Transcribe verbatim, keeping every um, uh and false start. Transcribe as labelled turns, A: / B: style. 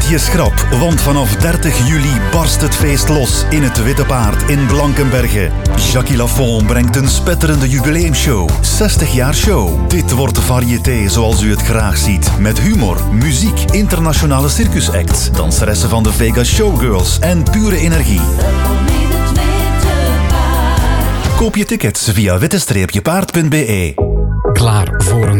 A: je schrap, want vanaf dertig juli barst het feest los in het Witte Paard in Blankenberge. Jackie Lafont brengt een spetterende jubileumshow. zestig jaar show. Dit wordt variété zoals u het graag ziet. Met humor, muziek, internationale circusacts, danseressen van de Vegas Showgirls en pure energie. Koop je tickets via witte streepje paard punt be.
B: Klaar voor een